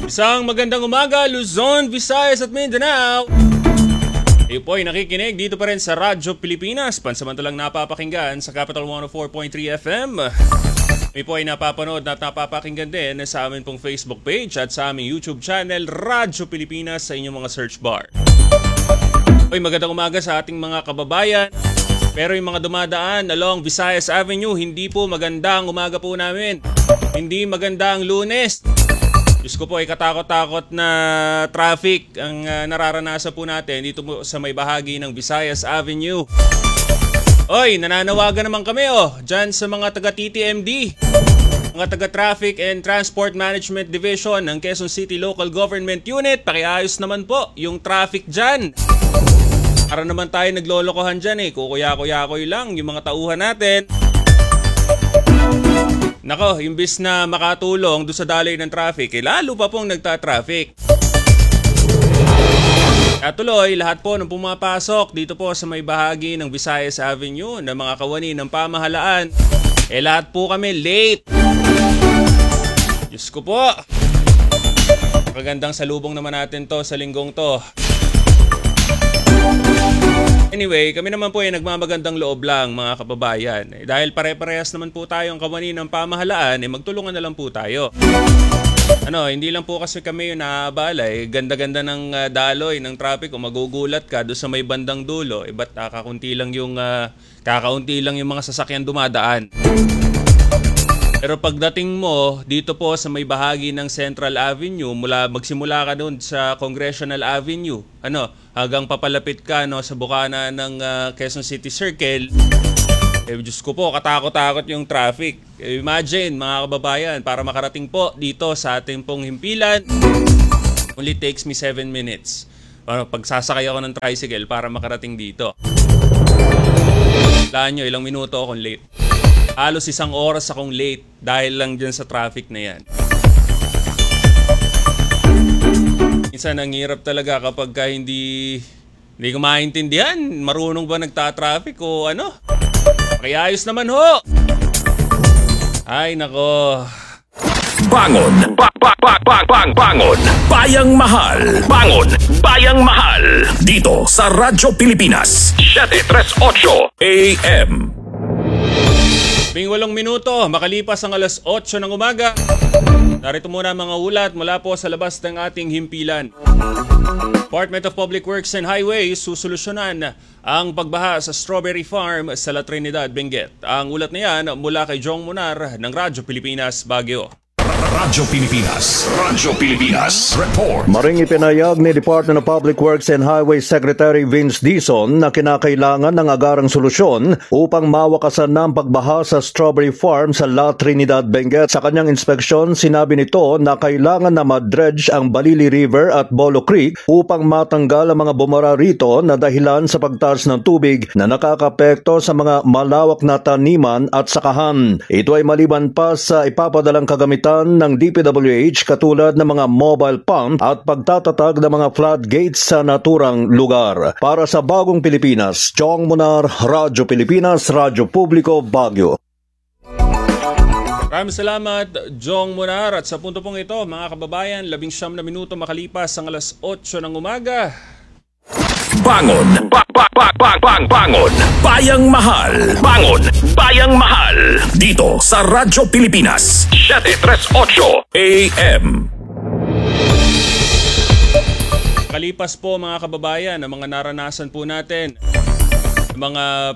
Isang magandang umaga, Luzon, Visayas at Mindanao. Kayo po ay nakikinig dito pa rin sa Radyo Pilipinas, pansamantalang napapakinggan sa Capital 104.3 FM. Kayo po ay napapanood at napapakinggan din sa amin pong Facebook page at sa aming YouTube channel, Radyo Pilipinas, sa inyong mga search bar. Magandang umaga sa ating mga kababayan. Pero yung mga dumadaan along Visayas Avenue, hindi po magandang umaga po namin. Hindi magandang Lunes. Diyos ko po ay katakot-takot na traffic ang nararanasan po natin dito po sa may bahagi ng Visayas Avenue. Nananawagan naman kami dyan sa mga taga-TTMD, mga taga-Traffic and Transport Management Division ng Quezon City Local Government Unit. Pakiayos naman po yung traffic dyan. Para naman tayo naglolokohan dyan kukuya-kuya-kuy lang yung mga tauhan natin. Nako, imbis na makatulong doon sa daloy ng traffic, lalo pa pong nagta-traffic. At tuloy, lahat po ng pumapasok dito po sa may bahagi ng Visayas Avenue ng mga kawani ng pamahalaan, lahat po kami late. Diyos ko po. Magandang salubong naman natin to sa linggong to. Anyway, kami naman po ay nagmamagandang loob lang mga kababayan. Dahil pare-parehas naman po tayong kawani ng pamahalaan, magtulungan na lang po tayo. Hindi lang po kasi kami yung naaabala. Ganda-ganda ng daloy ng traffic. Kung magugulat ka doon sa may bandang dulo, ba't kakaunti lang yung mga sasakyan dumadaan. Pero pagdating mo dito po sa may bahagi ng Central Avenue, magsimula ka doon sa Congressional Avenue, hanggang papalapit ka sa bukana ng Quezon City Circle, Diyos ko po, katakot-takot yung traffic. Imagine mga kababayan, para makarating po dito sa ating pong himpilan, only takes me 7 minutes. Pagsasakay ako ng tricycle para makarating dito. Laan nyo, ilang minuto akong late. Halos 1 oras akong late dahil lang dyan sa traffic na yan. Minsan ang hirap talaga kapag hindi ko maintindihan. Marunong ba nagta-traffic o ano? Kaya ayos naman ho! Ay nako. Bangon! Bangon! Bayang Mahal! Bangon! Bayang Mahal! Dito sa Radyo Pilipinas 738 AM. 8 minuto, makalipas ang alas 8 ng umaga. Narito muna mga ulat mula po sa labas ng ating himpilan. Department of Public Works and Highways susolusyonan ang pagbaha sa Strawberry Farm sa La Trinidad, Benguet. Ang ulat na yan mula kay Jong Munar ng Radyo Pilipinas, Baguio. Radyo Pilipinas Report. Maring ipinayag ni Department of Public Works and Highways Secretary Vince Dizon na kinakailangan ng agarang solusyon upang mawakasan ng pagbaha sa Strawberry Farm sa La Trinidad, Benguet. Sa kanyang inspeksyon, sinabi nito na kailangan na madredge ang Balili River at Bolo Creek upang matanggal ang mga bumara rito na dahilan sa pagtaas ng tubig na nakakapekto sa mga malawak na taniman at sakahan. Ito ay maliban pa sa ipapadalang kagamitan ng DPWH katulad ng mga mobile pump at pagtatatag ng mga floodgates sa naturang lugar. Para sa Bagong Pilipinas, Jong Munar, Radyo Pilipinas, Radyo Publiko, Baguio. Maraming salamat, Jong Munar. At sa punto pong ito, mga kababayan, 19 na minuto makalipas ang alas 8 ng umaga. Bangon! Bangon! Bayang Mahal! Bangon! Bayang Mahal! Dito sa Radyo Pilipinas 738 AM. Kalipas po mga kababayan, ang mga naranasan po natin, mga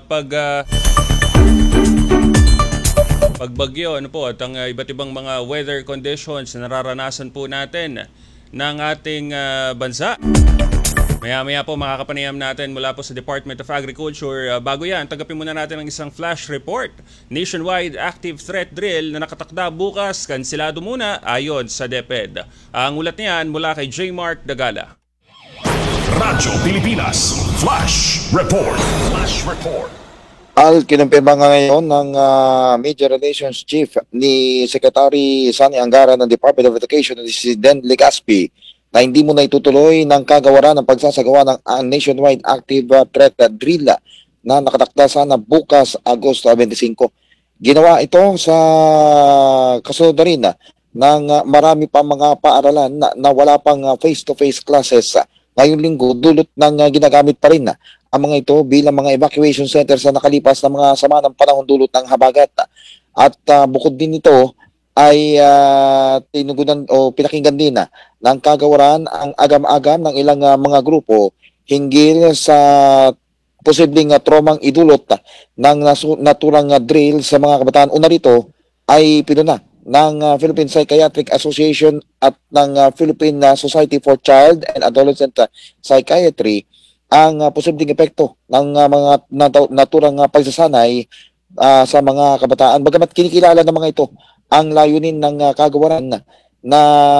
pagbagyo, at ang iba't ibang mga weather conditions na nararanasan po natin ng ating bansa. Maya-maya po makakapanayam natin mula po sa Department of Agriculture. Bago yan, tanggapin muna natin ang isang flash report. Nationwide active threat drill na nakatakda bukas, kansilado muna ayon sa DepEd. Ang ulat niyan mula kay J. Mark Dagala. Radyo Pilipinas Flash Report. Kinumpirma nga ngayon ng Media Relations Chief ni Secretary Sani Angara ng Department of Education na si Den Legaspi na hindi mo na itutuloy ng kagawaran ng pagsasagawa ng nationwide active threat drill na nakatakda sana bukas Agosto 25. Ginawa ito sa kasunod rin marami pa mga paaralan na wala pang face-to-face classes. Ngayong linggo, dulot ng ginagamit pa rin ang mga ito bilang mga evacuation centers sa nakalipas na mga sama ng panahon dulot ng habagat. At bukod din ito ay tinugunan o pinakinggan din ng kagawaran ang agam-agam ng ilang mga grupo hinggil sa posibleng traumang idulot ng naturang drill sa mga kabataan. Una rito ay pinuna ng Philippine Psychiatric Association at ng Philippine Society for Child and Adolescent Psychiatry ang posibleng epekto ng mga naturang pagsasanay sa mga kabataan. Bagamat kinikilala ng mga ito ang layunin ng kagawaran na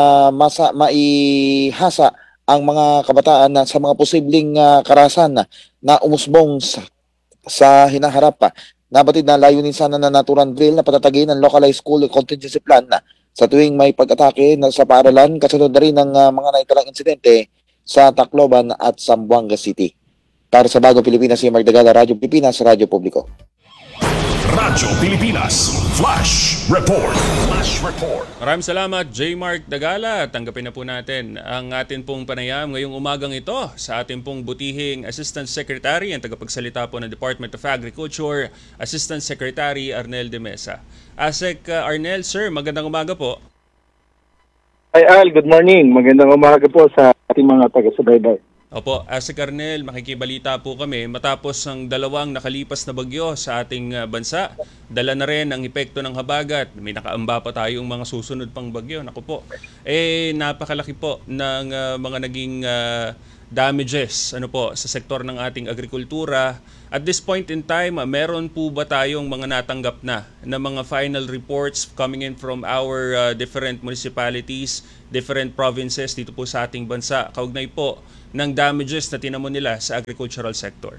maihasa ang mga kabataan sa mga posibleng karahasan na umusbong sa hinaharap. Nabatid na layunin sana na naturang drill na patatagin ng localized school contingency plan sa tuwing may pag-atake sa paaralan, kasunod na rin ng mga naitalang insidente sa Tacloban at Zamboanga City. Para sa Bagong Pilipinas, si Mark Dagala, Radyo Pilipinas, Radyo Publiko. Radyo Pilipinas Flash Report. Flash Report. Maraming salamat, J. Mark Dagala. Tanggapin na po natin ang atin pong panayam ngayong umagang ito sa ating pong butihing Assistant Secretary, ang tagapagsalita po ng Department of Agriculture, Assistant Secretary Arnel de Mesa. Asek Arnel, sir, magandang umaga po. Hi Al, good morning. Magandang umaga po sa ating mga taga-subaybay. Opo, Asek Arnel, makikibalita po kami matapos ang dalawang nakalipas na bagyo sa ating bansa. Dala na rin ang epekto ng habagat. May nakaamba pa tayong mga susunod pang bagyo. Naku po. Napakalaki po ng mga naging damages sa sektor ng ating agrikultura. At this point in time, meron po ba tayong mga natanggap na mga final reports coming in from our different municipalities, different provinces dito po sa ating bansa, kaugnay po ng damages na tinamo nila sa agricultural sector?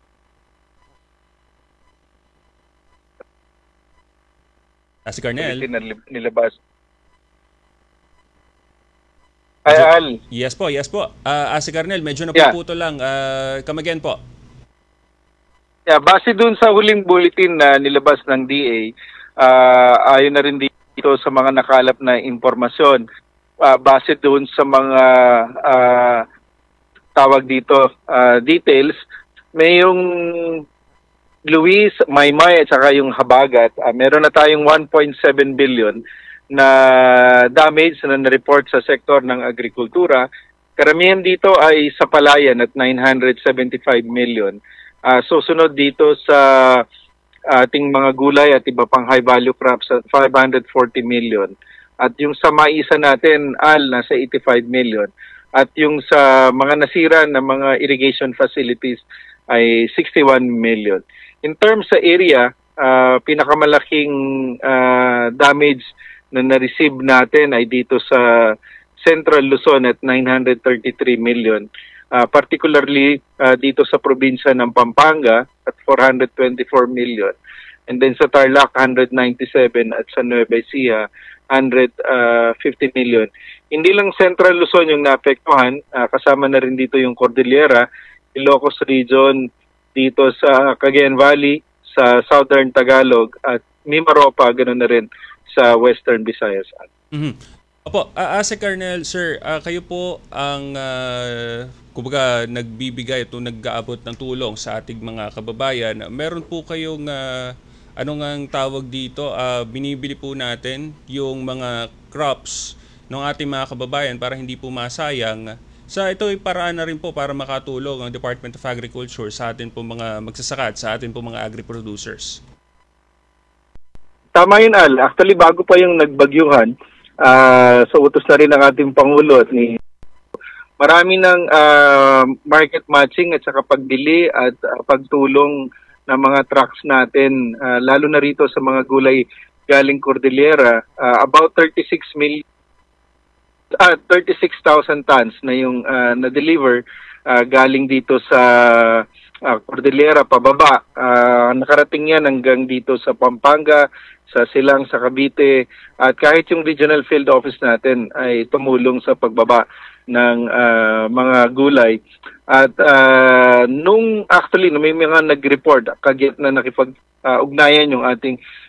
Si Carnel. Nilabas. Hi Al. Yes po. Si Carnel, medyo napuputo lang. Come again po. Base dun sa huling bulletin na nilabas ng DA, ayon na rin dito sa mga nakalap na impormasyon, base dun sa mga tawag dito details, may yung Luis, Maymay at saka yung Habagat, meron na tayong 1.7 billion na damage na na-report sa sektor ng agrikultura. Karamihan dito ay sa palayan at 975 million. Susunod dito sa ating mga gulay at iba pang high value crops at 540 million. At yung sa maisa natin, nasa 85 million. At yung sa mga nasira na mga irrigation facilities ay 61 million. In terms sa area, pinakamalaking damage na na-receive natin ay dito sa Central Luzon at 933 million. Particularly dito sa probinsya ng Pampanga at 424 million. And then sa Tarlac, 197 at sa Nueva Ecija, 150 million. Hindi lang Central Luzon yung naapektuhan, kasama na rin dito yung Cordillera, Ilocos Region, dito sa Cagayan Valley, sa Southern Tagalog, at Mimaropa, ganoon na rin sa Western Visayas. Mm-hmm. Opo, Asek Arnel, sir, kayo po ang kumbaga nagbibigay ito, nag-aabot ng tulong sa ating mga kababayan. Meron po kayong anong ang tawag dito, binibili po natin yung mga crops ng ating mga kababayan para hindi po masayang. Sa ito ay paraan na rin po para makatulong ang Department of Agriculture sa atin po mga magsasaka at sa atin po mga agri-producers. Tama yun, Al. Actually, bago pa yung nagbagyuhan, sa utos na rin ng ating Pangulo at ni marami ng market matching at saka pagbili at pagtulong ng mga trucks natin, lalo na rito sa mga gulay galing Cordillera, about 36,000 tons na yung na-deliver galing dito sa Cordillera pababa. Nakarating yan hanggang dito sa Pampanga, sa Silang, sa Cavite, at kahit yung regional field office natin ay tumulong sa pagbaba ng mga gulay. At nung may mga nag-report, kagyat na nakipag-ugnayan yung ating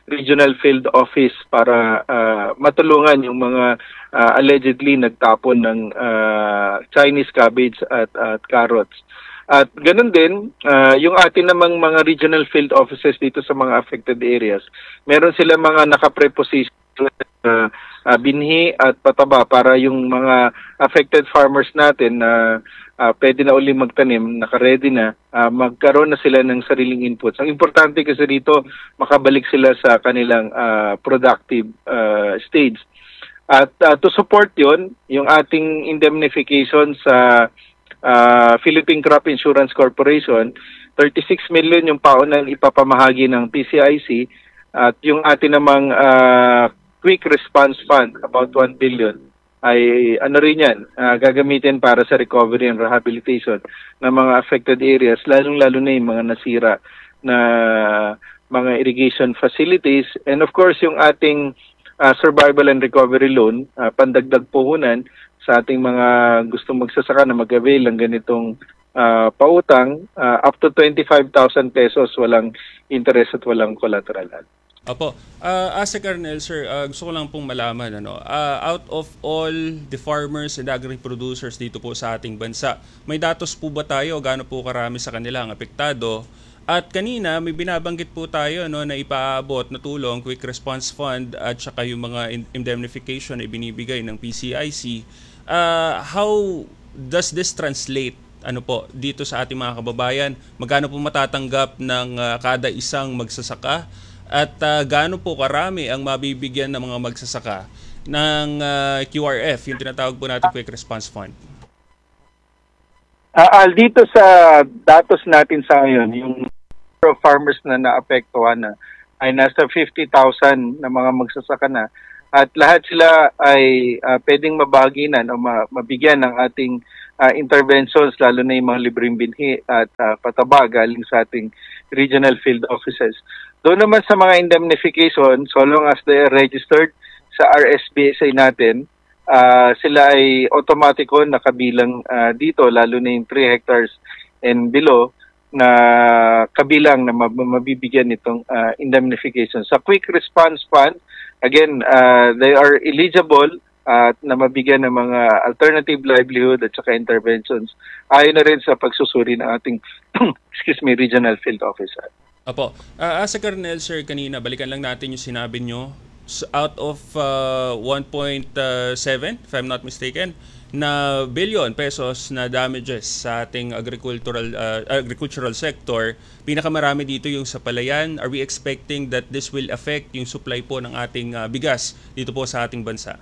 regional field office para matulungan yung mga allegedly nagtapon ng Chinese cabbage at carrots. At ganun din, yung atin namang mga regional field offices dito sa mga affected areas, meron sila mga nakapreposition binhi at pataba para yung mga affected farmers natin na pwede na uli magtanim, naka-ready na, magkaroon na sila ng sariling inputs. Ang importante kasi dito, makabalik sila sa kanilang productive stage. At to support yon, yung ating indemnification sa Philippine Crop Insurance Corporation, 36 million yung paunang ipapamahagi ng PCIC, at yung atin namang Quick Response Fund, about 1 billion, ay ano rin yan, gagamitin para sa recovery and rehabilitation ng mga affected areas, lalong-lalo na yung mga nasira na mga irrigation facilities. And of course, yung ating survival and recovery loan, pandagdag puhunan sa ating mga gustong magsasaka na mag-avail ng ganitong pautang, up to 25,000 pesos, walang interest at walang collateral. Opo. As a Colonel, sir, gusto ko lang pong malaman, out of all the farmers and agri-producers dito po sa ating bansa, may datos po ba tayo gaano po karami sa kanila ang apektado? At kanina, may binabanggit po tayo na ipaabot na tulong, Quick Response Fund, at saka yung mga indemnification na ibinibigay ng PCIC. How does this translate dito sa ating mga kababayan? Magkano po matatanggap ng kada isang magsasaka? At gaano po karami ang mabibigyan ng mga magsasaka ng QRF, yung tinatawag po natin Quick Response Fund? Dito sa datos natin sa ngayon, yung number of farmers na naapektuhan na ay nasa 50,000 na mga magsasaka na, at lahat sila ay pwedeng mabahaginan o mabigyan ng ating interventions, lalo na yung mga libreng binhi at pataba galing sa ating regional field offices. Doon naman sa mga indemnification, so long as they are registered sa RSBSA natin, sila ay automatiko nakabilang dito, lalo na yung 3 hectares and below, na kabilang na mabibigyan itong indemnification. Sa Quick Response Fund, again, they are eligible at na mabigyan ng mga alternative livelihood at saka interventions. Ayon na rin sa pagsusuri ng ating regional field officer. Apo. As a Colonel, sir, kanina, balikan lang natin yung sinabi nyo. Out of 1.7, if I'm not mistaken, na billion pesos na damages sa ating agricultural sector, pinakamarami dito yung sa palayan. Are we expecting that this will affect yung supply po ng ating bigas dito po sa ating bansa?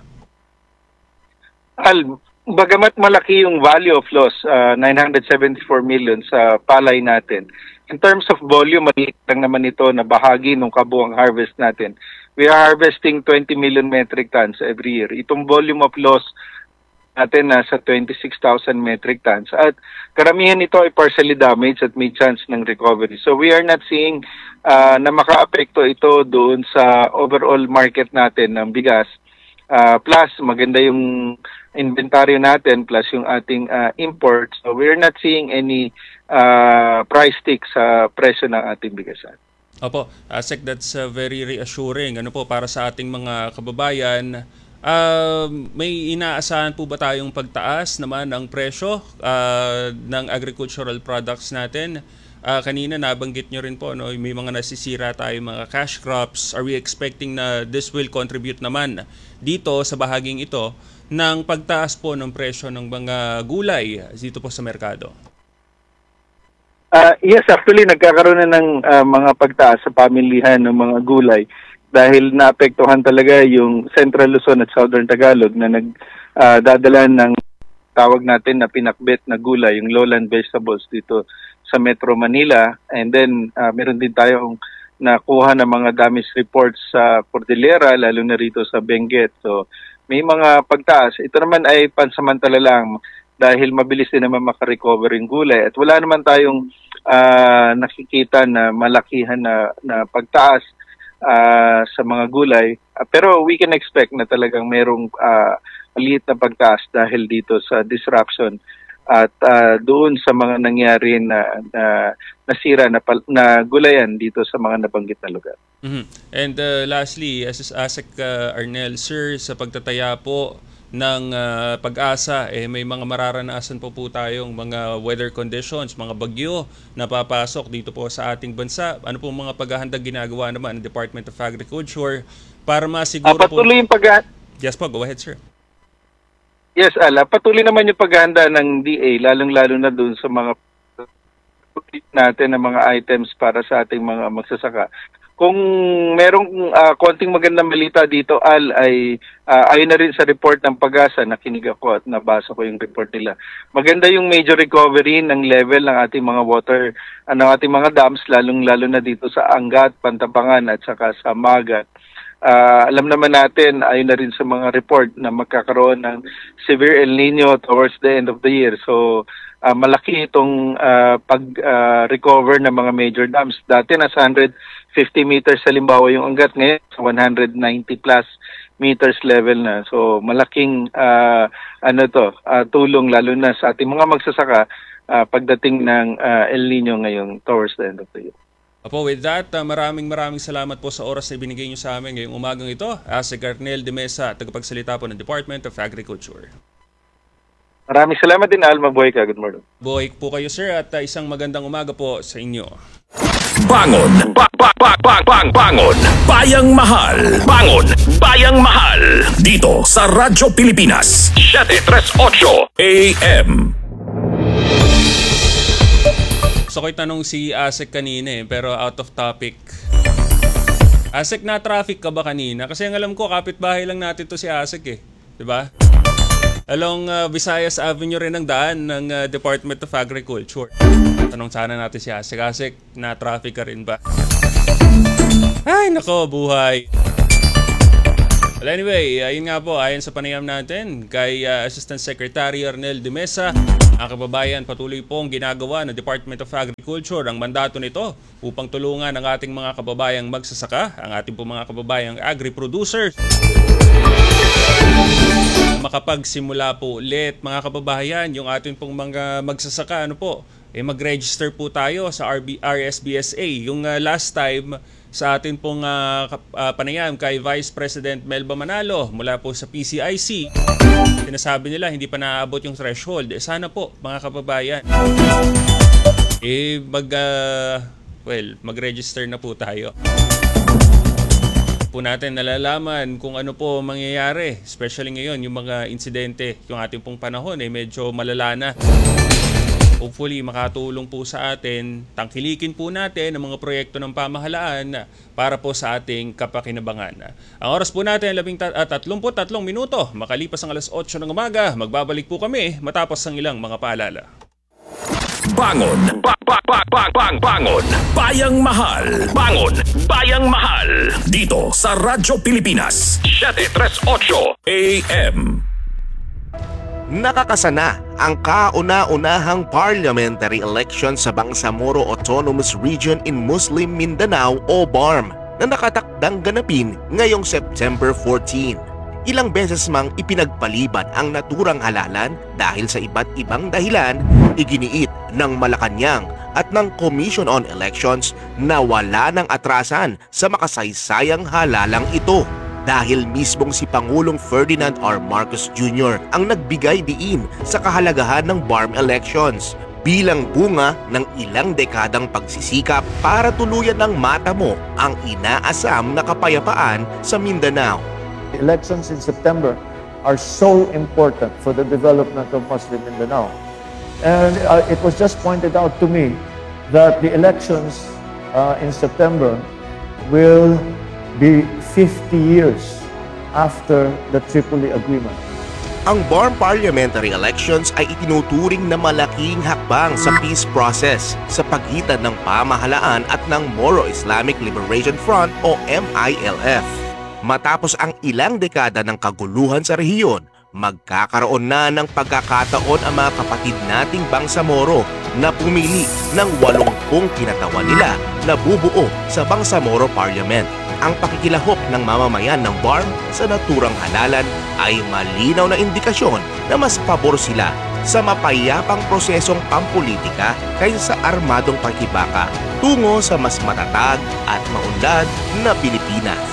Bagamat malaki yung value of loss, 974 million sa palay natin, in terms of volume, maliit lang naman ito na bahagi ng kabuang harvest natin. We are harvesting 20 million metric tons every year. Itong volume of loss natin nasa 26,000 metric tons. At karamihan ito ay partially damaged at may chance ng recovery. So we are not seeing na maka-apekto ito doon sa overall market natin ng bigas. Plus, maganda yung inventory natin plus yung ating imports. So we're not seeing any price stick sa presyo ng ating bigasan. Opo, Sec, that's very reassuring para sa ating mga kababayan. May inaasahan po ba tayong pagtaas naman ng presyo ng agricultural products natin? Kanina nabanggit nyo rin po, may mga nasisira tayo mga cash crops. Are we expecting na this will contribute naman dito sa bahaging ito ng pagtaas po ng presyo ng mga gulay dito po sa merkado? Yes, actually nagkakaroon na ng mga pagtaas sa pamilihan ng mga gulay dahil naapektuhan talaga yung Central Luzon at Southern Tagalog na nagdadala ng tawag natin na pinakbet na gulay, yung lowland vegetables dito sa Metro Manila. And then meron din tayong nakuha ng mga damage reports sa Cordillera, lalo na rito sa Benguet. So may mga pagtaas. Ito naman ay pansamantala lang dahil mabilis din naman makarecover yung gulay. At wala naman tayong nakikita na malakihan na pagtaas sa mga gulay. Pero we can expect na talagang merong maliit na pagtaas dahil dito sa disruption at doon sa mga nangyari na nasira na gulayan dito sa mga nabanggit na lugar. And lastly, Asek Arnel, sir, sa pagtataya po ng pag-asa, may mga mararanasan po tayong mga weather conditions, mga bagyo na papasok dito po sa ating bansa. Ano po mga paghahandang ginagawa naman ng Department of Agriculture para masiguro po... Patuloy yung Yes po, go ahead, sir. Yes, patuloy naman yung paghahanda ng DA, lalong-lalo na doon sa mga natin ng mga items para sa ating mga magsasaka. Kung merong konting magandang balita dito, ay ayon na rin sa report ng Pag-asa, nakinig ako at nabasa ko yung report nila. Maganda yung major recovery ng level ng ating mga water, ng ating mga dams, lalong-lalo na dito sa Angat, Pantabangan at saka sa Magat. Alam naman natin, ayon na rin sa mga report na magkakaroon ng severe El Nino towards the end of the year. So, malaki itong pag-recover ng mga major dams. Dati nasa 150 meters sa Limbawa yung Angat, ngayon 190 plus meters level na. So malaking tulong lalo na sa ating mga magsasaka pagdating ng El Nino ngayong towards the end of the year. Apo, with that, maraming salamat po sa oras na ibinigay nyo sa amin ngayong umagang ito. Asek Arnel de Mesa, tagapagsalita po ng Department of Agriculture. Maraming salamat din, Al. Mabuhay ka. Good morning. Buhay po kayo, sir, at isang magandang umaga po sa inyo. Bangon! Bangon! Bayang Mahal! Bangon! Bayang Mahal! Dito sa Radyo Pilipinas 738 AM. So ko'y tanong si Asek kanina pero out of topic. Asek, na traffic ka ba kanina? Kasi ang alam ko, kapitbahay lang natin to si Asek Diba? Along Visayas Avenue rin ang daan ng Department of Agriculture. Tanong sana natin si Asek. Asek, na-traffic ka rin ba? Ay, nako, buhay. Well, anyway, yun nga po, ayon sa panayam natin kay Assistant Secretary Arnel de Mesa, ang kababayan, patuloy pong ginagawa ng Department of Agriculture ang mandato nito upang tulungan ang ating mga kababayang magsasaka, ang ating po mga kababayang agri-producers, makapagsimula po ulit, mga kababayan, yung ating pong mga magsasaka, mag-register po tayo sa RSBSA. Yung last time sa atin pong panayam kay Vice President Melba Manalo mula po sa PCIC, sinasabi nila hindi pa naaabot yung threshold. Sana po, mga kababayan, mag-register na po tayo. Po natin nalalaman kung ano po mangyayari, especially ngayon yung mga insidente, yung ating pong panahon medyo malala na. Hopefully makatulong po sa atin, tangkilikin po natin ang mga proyekto ng pamahalaan para po sa ating kapakinabangan. Ang oras po natin 33 minuto, makalipas ang alas 8 ng umaga, magbabalik po kami matapos ang ilang mga paalala. Bangon! Bangon! Bayang Mahal! Bangon! Bayang Mahal! Dito sa Radyo Pilipinas 738 AM. Nakakasana ang kauna-unahang parliamentary election sa Bangsamoro Autonomous Region in Muslim Mindanao o BARM na nakatakdang ganapin ngayong September 14. Ilang beses mang ipinagpaliban ang naturang halalan dahil sa iba't ibang dahilan, iginiit ng Malacanang at ng Commission on Elections na wala ng atrasan sa makasaysayang halalang ito. Dahil mismong si Pangulong Ferdinand R. Marcos Jr. ang nagbigay diin sa kahalagahan ng BARM elections bilang bunga ng ilang dekadang pagsisikap para tuluyan ng matamo ang inaasam na kapayapaan sa Mindanao. Elections in September are so important for the development of Muslim Mindanao. And it was just pointed out to me that the elections in September will be 50 years after the Tripoli Agreement. Ang BARM parliamentary elections ay itinuturing na malaking hakbang sa peace process sa pagitan ng pamahalaan at ng Moro Islamic Liberation Front o MILF. Matapos ang ilang dekada ng kaguluhan sa rehiyon, magkakaroon na ng pagkakataon ang mga kapatid nating Bangsamoro na pumili ng 80 kinatawan nila na bubuo sa Bangsamoro Parliament. Ang pakikilahok ng mamamayan ng BARM sa naturang halalan ay malinaw na indikasyon na mas pabor sila sa mapayapang prosesong pampolitika kaysa sa armadong pakibaka tungo sa mas matatag at maunlad na Pilipinas.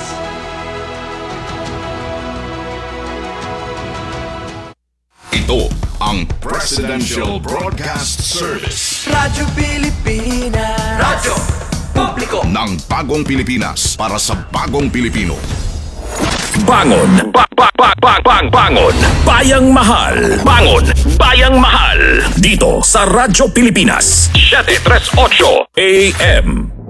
Ito ang Presidential Broadcast Service. Radyo Pilipinas. Radyo Publiko Ng bagong Pilipinas para sa bagong Pilipino. Bangon! Bangon! Bayang Mahal! Bangon! Bayang Mahal! Dito sa Radyo Pilipinas. 738 AM.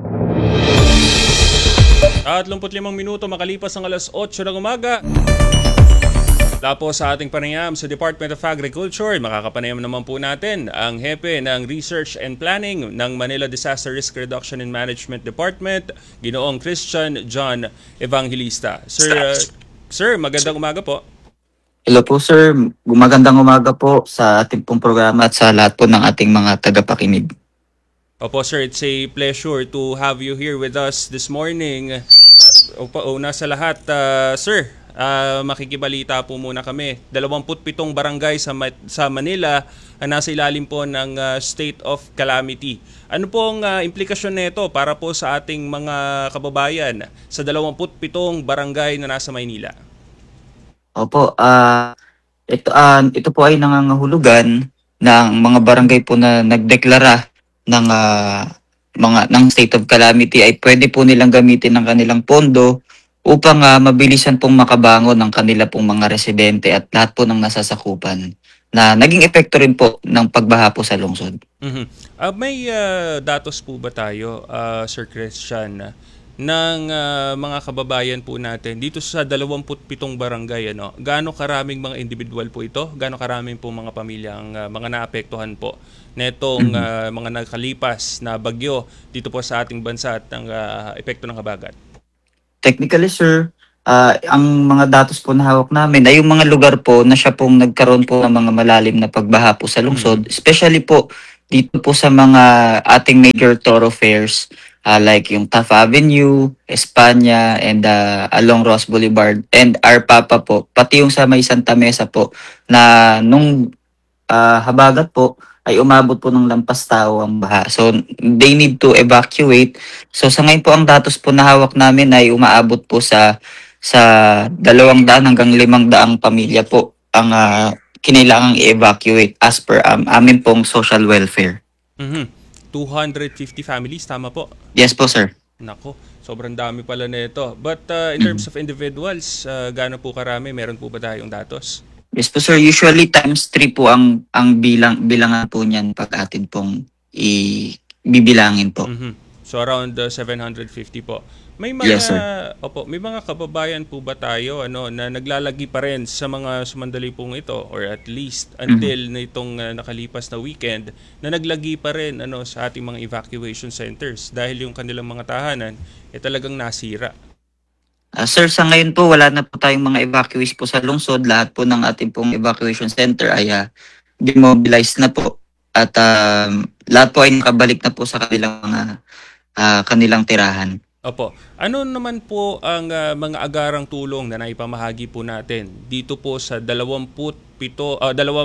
35 minuto makalipas ang alas 8 ng umaga. Tapos sa ating panayam sa Department of Agriculture, makakapanayam naman po natin ang hepe ng Research and Planning ng Manila Disaster Risk Reduction and Management Department, Ginoong Christian John Evangelista. Sir, magandang umaga po. Hello po sir, magandang umaga po sa ating pong programa at sa lahat po ng ating mga tagapakinig. Opo sir, it's a pleasure to have you here with us this morning. Una sa lahat, sir, makikibalita po muna kami. 27 barangay sa Manila ang nasa ilalim po ng state of calamity. Ano pong implikasyon nito para po sa ating mga kababayan sa 27 barangay na nasa Maynila? Opo, ito po ay nangangahulugan ng mga barangay po na nagdeklara ng state of calamity ay pwede po nilang gamitin ng kanilang pondo upang mabilisan pong makabangon ng kanila pong mga residente at lahat po ng nasasakupan na naging epekto rin po ng pagbaha po sa lungsod. Mm-hmm. May datos po ba tayo, Sir Christian, ng mga kababayan po natin dito sa 27 barangay? Gaano karaming mga individual po ito? Gaano karaming po mga pamilya ang mga naapektuhan po netong mga nakalipas na bagyo dito po sa ating bansa at ang epekto ng habagat? Technically, sir, ang mga datos po na hawak namin ay yung mga lugar po na siya pong nagkaroon po ng mga malalim na pagbaha po sa lungsod, especially po dito po sa mga ating major thoroughfares like yung Taft Avenue, Espanya, and along Ross Boulevard, and Arpapa po, pati yung sa may Santa Mesa po, na nung habagat po, ay umabot po ng lampas tao ang baha. So, they need to evacuate. So, sa ngayon po, ang datos po na hawak namin ay umaabot po sa 200 hanggang 500 pamilya po ang kinailangang i-evacuate as per amin pong social welfare. 250 families, tama po? Yes po, sir. Nako, sobrang dami pala nito. But in terms of individuals, gaano po karami? Meron po ba tayong datos? Yes po sir, usually times 3 po ang bilangan po niyan pag atin pong bibilangin po. So around 750 po. May mga Yes, sir. may mga kababayan po ba tayo na naglalagi pa rin sa mga sumandali pong ito, or at least until na itong nakalipas na weekend, na naglagi pa rin sa ating mga evacuation centers dahil yung kanilang mga tahanan talagang nasira? Sir, sa ngayon po, wala na po tayong mga evacuees po sa lungsod. Lahat po ng ating pong evacuation center ay demobilized na po. At lahat po ay nakabalik na po sa kanilang tirahan. Opo. Ano naman po ang mga agarang tulong na naipamahagi po natin dito po sa 250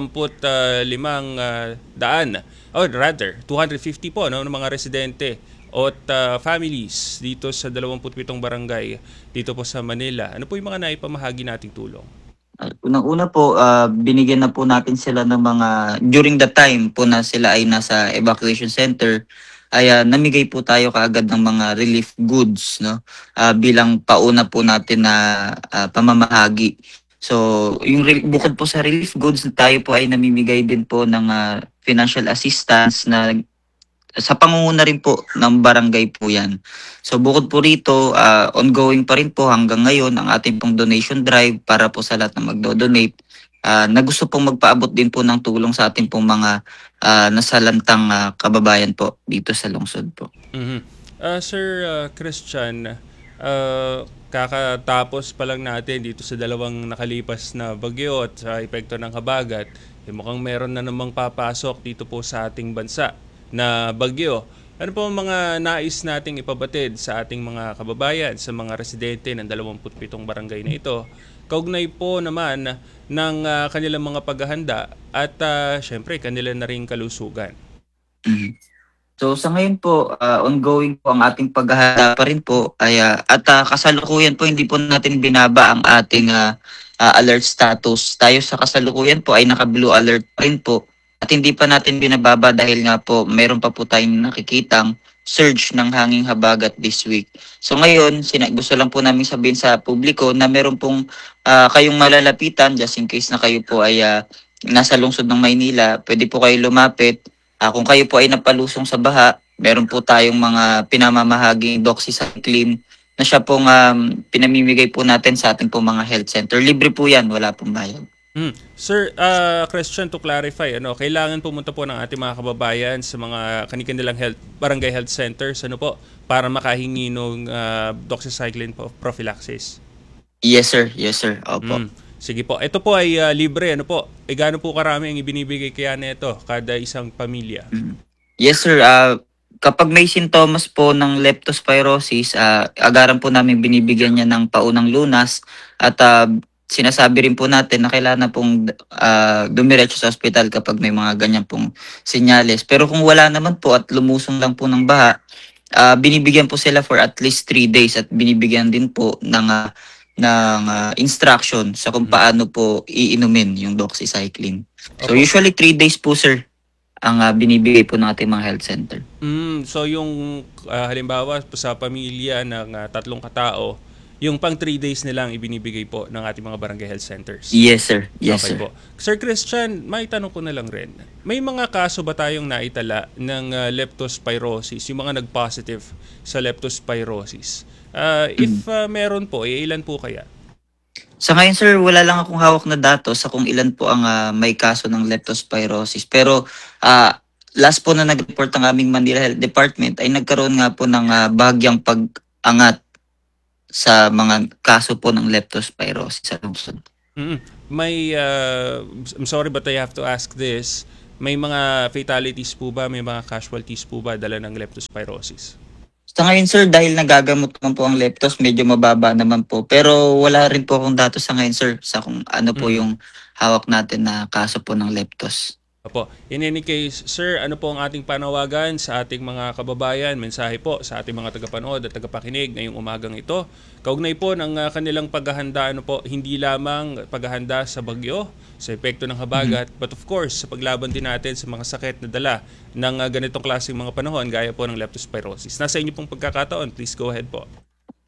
po ng mga residente at families dito sa 27 barangay dito po sa Manila? Ano po yung mga naipamahagi nating tulong? Unang-una po, binigyan na po natin sila ng mga, during the time po na sila ay nasa evacuation center, ay namigay po tayo kaagad ng mga relief goods, no? Bilang pauna po natin na pamamahagi. So, bukod po sa relief goods, tayo po ay namimigay din po ng financial assistance na sa pangunguna rin po ng barangay po yan. So bukod po rito, ongoing pa rin po hanggang ngayon ang ating pong donation drive para po sa lahat na magdo-donate na gusto pong magpaabot din po ng tulong sa ating pong mga nasalantang kababayan po dito sa lungsod po. Sir Christian, kakatapos pa lang natin dito sa dalawang nakalipas na bagyo at sa epekto ng habagat, mukhang meron na namang papasok dito po sa ating bansa na bagyo. Ano po ang mga nais nating ipabatid sa ating mga kababayan, sa mga residente ng 27 barangay na ito, kaugnay po naman ng kanilang mga paghahanda at syempre kanila na rin kalusugan. So sa ngayon po, ongoing po ang ating paghahanda pa rin po at kasalukuyan po hindi po natin binaba ang ating alert status. Tayo sa kasalukuyan po ay naka-blue alert pa rin po at hindi pa natin binababa dahil nga po mayroon pa po tayong nakikitang surge ng hanging habagat this week. So ngayon, gusto lang po namin sabihin sa publiko na meron pong kayong malalapitan just in case na kayo po ay nasa lungsod ng Maynila, pwede po kayo lumapit. Kung kayo po ay napalusong sa baha, meron po tayong mga pinamamahaging doxycycline na siya pong pinamimigay po natin sa ating po mga health center. Libre po yan, wala pong bayad. Sir, Christian, to clarify, kailangan pumunta po ng ating mga kababayan sa mga kanilang barangay health centers para makahingi ng doxycycline prophylaxis. Yes sir, opo. Sige po. Ito po ay libre. Gaano po karami ang ibinibigay kaya nito kada isang pamilya? Yes sir, kapag may sintomas po ng leptospirosis, agaran po namin binibigyan niya ng paunang lunas at sinasabi rin po natin na kailangan pong dumiretso sa ospital kapag may mga ganyan pong senyales. Pero kung wala naman po at lumusong lang po ng baha, binibigyan po sila for at least 3 days at binibigyan din po ng instruction sa kung paano po iinumin yung doxycycline. So usually 3 days po sir ang binibigay po ng ating mga health center. So yung halimbawa sa pamilya ng 3 katao, yung pang 3 days nilang ibinibigay po ng ating mga barangay health centers. Yes sir. Okay po. Sir Christian, may tanong ko na lang rin. May mga kaso ba tayong naitala ng leptospirosis, yung mga nag-positive sa leptospirosis? If meron po, ilan po kaya? Sa ngayon sir, wala lang akong hawak na datos sa kung ilan po ang may kaso ng leptospirosis. Pero last po na nag-report ang aming Manila Health Department ay nagkaroon nga po ng bahagyang pag-angat sa mga kaso po ng leptospirosis sa lungsod. I'm sorry but I have to ask this. May mga fatalities po ba, may mga casualties po ba dala ng leptospirosis? Sa ngayon sir, dahil nagagamot naman po ang leptos, medyo mababa naman po. Pero wala rin po akong datos sa ngayon sir sa kung ano po yung hawak natin na kaso po ng leptos. Opo. In any case, sir, ano po ang ating panawagan sa ating mga kababayan? Mensahe po sa ating mga tagapanood at tagapakinig ngayong umagang ito. Kaugnay po ng kanilang paghahanda, hindi lamang paghahanda sa bagyo, sa epekto ng habagat, but of course, sa paglaban din natin sa mga sakit na dala ng ganitong klaseng mga panahon, gaya po ng leptospirosis. Nasa inyo pong pagkakataon, please go ahead po.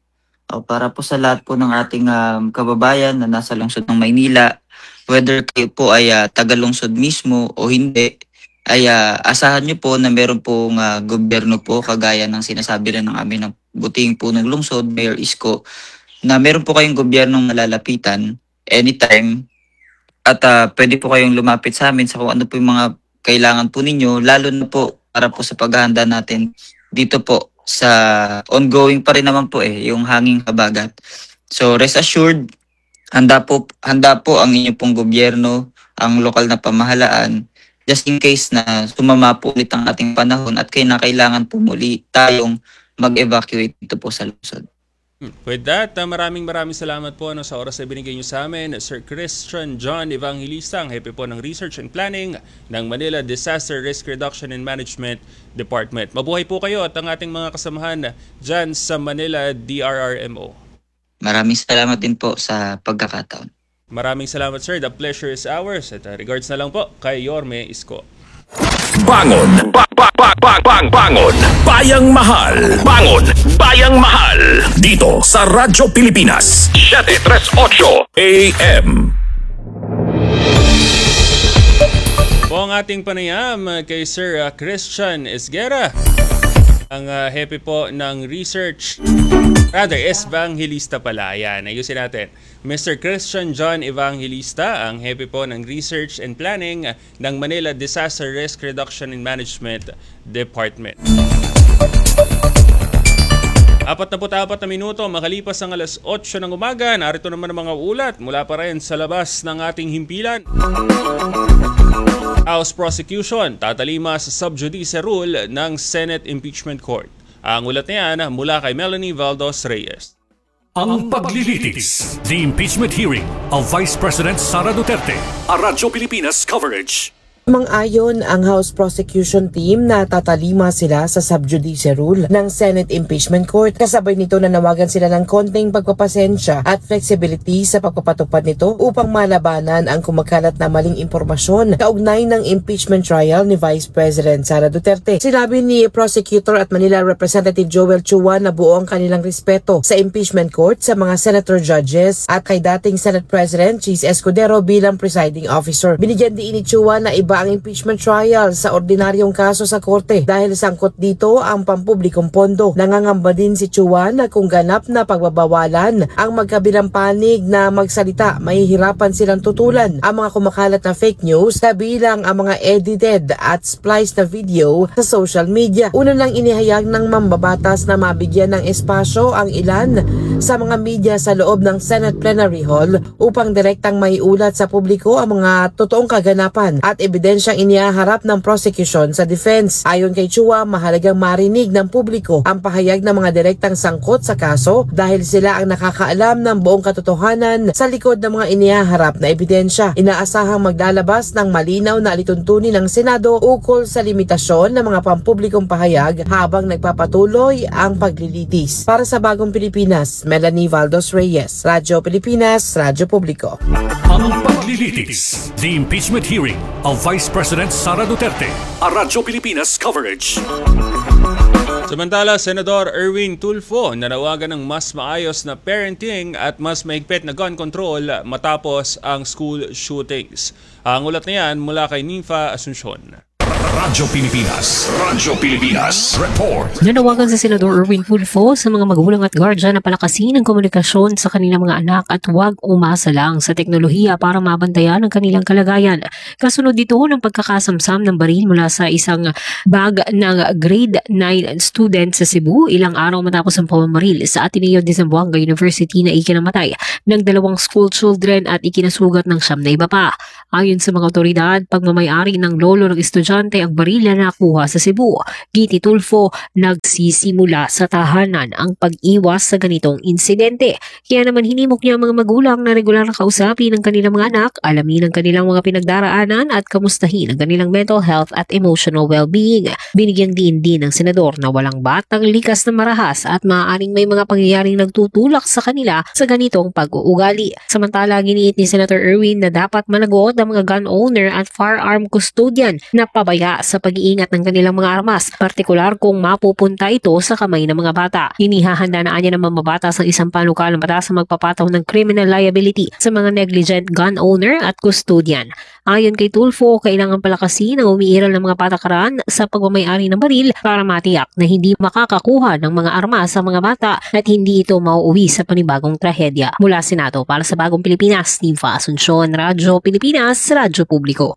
Para po sa lahat po ng ating kababayan na nasa lungsod ng Maynila, whether kayo po ay taga-lungsod mismo o hindi, ay asahan nyo po na meron pong gobyerno po, kagaya ng sinasabi rin ng amin ng buting po ng lungsod, Mayor Isko, na meron po kayong gobyernong malalapitan anytime at pwede po kayong lumapit sa amin sa kung ano po yung mga kailangan po ninyo, lalo na po para po sa paghahanda natin dito po sa ongoing pa rin naman po yung hanging habagat. So rest assured, handa po ang inyong pong gobyerno, ang lokal na pamahalaan, just in case na sumama po ulit ang ating panahon at kailangan po muli tayong mag-evacuate dito po sa lungsod. With that, maraming salamat po sa oras na binigay niyo sa amin, Sir Christian John Evangelista, ang hepe po ng Research and Planning ng Manila Disaster Risk Reduction and Management Department. Mabuhay po kayo at ang ating mga kasamahan dyan sa Manila DRRMO. Maraming salamat din po sa pagkakataon. Maraming salamat sir, the pleasure is ours. At regards na lang po kay Yorme Isko. Bangon! Bangon! Bayang Mahal! Bangon! Bayang Mahal! Dito sa Radyo Pilipinas 738 AM. Po ang ating panayam kay Sir Christian Esguera, ang hepe po ng research, Evangelista pala. Ayan, ayusin natin. Mr. Christian John Evangelista, ang hepe po ng Research and Planning ng Manila Disaster Risk Reduction and Management Department. 44 na minuto makalipas ang alas 8 ng umaga. Narito naman ang mga ulat mula pa rin sa labas ng ating himpilan. House prosecution tatalima sa sub judice rule ng Senate Impeachment Court. Ang ulat na yan mula kay Melanie Valdos Reyes. Ang paglilitis. The impeachment hearing of Vice President Sara Duterte. A Radyo Pilipinas coverage. Mang-ayon ang House Prosecution Team na tatalima sila sa subjudice rule ng Senate Impeachment Court. Kasabay nito nanawagan sila ng konting pagpapasensya at flexibility sa pagpapatupad nito upang malabanan ang kumakalat na maling impormasyon kaugnay ng impeachment trial ni Vice President Sara Duterte. Sinabi ni Prosecutor at Manila Representative Joel Chua na buo ang kanilang respeto sa impeachment court sa mga senator judges at kay dating Senate President Chis Escudero bilang presiding officer. Binigyan din ni Chua na iba ang impeachment trial sa ordinaryong kaso sa korte dahil sangkot dito ang pampublikong pondo. Nangangamba din si Chua na kung ganap na pagbabawalan ang magkabilang panig na magsalita, mahihirapan silang tutulan ang mga kumakalat na fake news kabilang ang mga edited at spliced na video sa social media. Una lang inihayag ng mambabatas na mabigyan ng espasyo ang ilan sa mga media sa loob ng Senate Plenary Hall upang direktang maiulat sa publiko ang mga totoong kaganapan at ebidensyang inihaharap ng prosecution sa defense. Ayon kay Chua, mahalagang marinig ng publiko ang pahayag ng mga direktang sangkot sa kaso dahil sila ang nakakaalam ng buong katotohanan sa likod ng mga inihaharap na ebidensya. Inaasahang maglalabas ng malinaw na alituntunin ng Senado ukol sa limitasyon ng mga pampublikong pahayag habang nagpapatuloy ang paglilitis. Para sa Bagong Pilipinas, Melanie Valdos Reyes, Radyo Pilipinas, Radyo Publiko. Ang paglilitis. The impeachment hearing of Vice President Sara Duterte. A Radyo Pilipinas coverage. Samantala, Senador Erwin Tulfo nanawagan ng mas maayos na parenting at mas mahigpit na gun control matapos ang school shootings. Ang ulat na yan mula kay Ninfa Asuncion. Radyo Pilipinas. Radyo Pilipinas. Report. Nanawagan sa Senador Erwin Tulfo sa mga magulang at guardian na palakasin ang komunikasyon sa kanilang mga anak at huwag umasa lang sa teknolohiya para mabantayan ang kanilang kalagayan. Kasunod dito ng pagkakasamsam ng baril mula sa isang bag ng grade 9 student sa Cebu ilang araw matapos ang pamamaril sa Ateneo de Zamboanga University na ikinamatay ng 2 school children at ikinasugat ng 9 na iba pa. Ayon sa mga otoridad, pagmamayari ng lolo ng estudyante ang baril na nakuha sa Cebu. Giti Tulfo, nagsisimula sa tahanan ang pag-iwas sa ganitong insidente. Kaya naman hinimok niya ang mga magulang na regular na kausapin ang kanilang mga anak, alamin ang kanilang mga pinagdaraanan at kamustahin ang kanilang mental health at emotional well-being. Binigyang din ng senador na walang batang likas na marahas at maaaring may mga pangyayaring nagtutulak sa kanila sa ganitong pag-uugali. Samantala, giniit ni Senator Erwin na dapat managot ang mga gun owner at firearm custodian na pabaya sa pag-iingat ng kanilang mga armas, partikular kung mapupunta ito sa kamay ng mga bata. Inihahanda na niya ng mamabatas ang isang panukalang batas sa magpapataw ng criminal liability sa mga negligent gun owner at custodian. Ayon kay Tulfo, kailangan palakasin ang umiiral ng mga patakaran sa pagmamayari ng baril para matiyak na hindi makakakuha ng mga armas sa mga bata at hindi ito mauuwi sa panibagong trahedya. Mula Senado para sa Bagong Pilipinas, Ninfa Asuncion, Radyo Pilipinas, Radyo Publiko.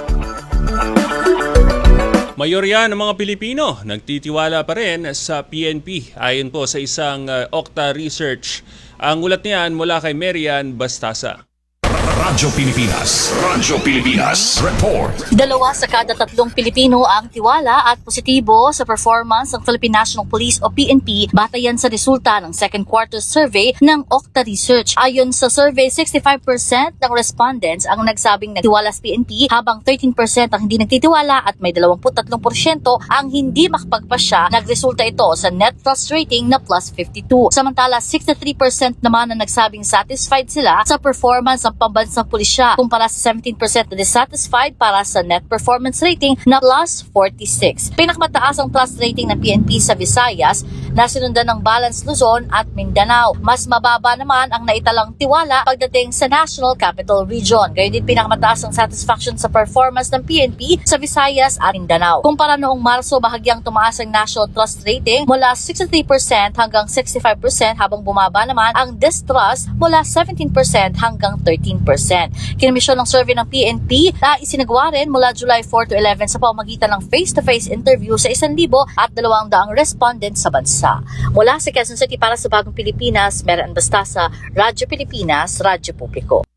Mayorya ng mga Pilipino nagtitiwala pa rin sa PNP ayon po sa isang Okta research. Ang ulat niyan mula kay Marian Bastasa. Radyo Pilipinas. Radyo Pilipinas. Report. 2 sa kada 3 Pilipino ang tiwala at positibo sa performance ng Philippine National Police o PNP batayan sa resulta ng second quarter survey ng Okta Research. Ayon sa survey, 65% ng respondents ang nagsabing nagtiwala sa PNP habang 13% ang hindi nagtitiwala at may 23% ang hindi makapagpasya. Nagresulta ito sa net trust rating na plus 52. Samantala, 63% naman ang nagsabing satisfied sila sa performance ng pambansang pulisya kumpara sa 17% na dissatisfied para sa net performance rating na plus 46. Pinakamataas ang trust rating ng PNP sa Visayas na sinundan ng Balance Luzon at Mindanao. Mas mababa naman ang naitalang tiwala pagdating sa National Capital Region. Gayon din pinakamataas ang satisfaction sa performance ng PNP sa Visayas at Mindanao. Kumpara noong Marso, bahagyang tumaas ang national trust rating mula 63% hanggang 65% habang bumaba naman ang distrust mula 17% hanggang 13%. Kinamisyon ng survey ng PNP na isinagawa rin mula July 4 to 11 sa pamamagitan ng face-to-face interview sa 1,200 respondents sa bansa. Mula sa Quezon City para sa Bagong Pilipinas, Marian Bastasa, Radyo Pilipinas, Radyo Publiko.